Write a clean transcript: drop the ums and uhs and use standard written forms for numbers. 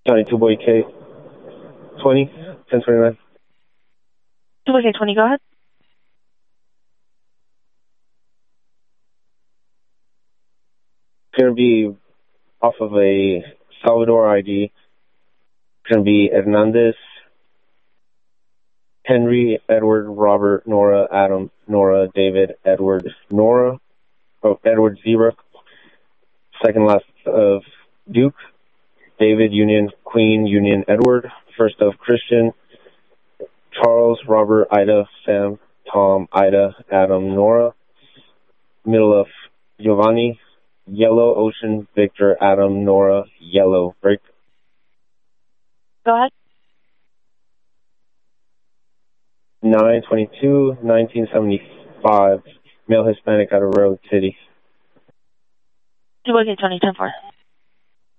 Johnny 2 Boy K 20, 1029. 2 Boy K 20, go ahead. It's going to be off of a Salvador ID. It's going to be Hernandez, Henry, Edward, Robert, Nora, Adam, Nora, David, Edward, Nora, Edward Zebra, second last of Duke, David, Union, Queen, Union, Edward, first of Christian, Charles, Robert, Ida, Sam, Tom, Ida, Adam, Nora, middle of Giovanni, Yellow, Ocean, Victor, Adam, Nora, Yellow, break. Go ahead. 9/22, 1975, male Hispanic out of Road City. 2 Boy K 20, 10-4.